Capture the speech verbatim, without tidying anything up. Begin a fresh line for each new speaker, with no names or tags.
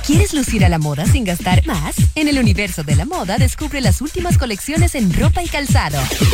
¿Quieres lucir a la moda sin gastar más? En el universo de la moda descubre las últimas colecciones en ropa y calzado.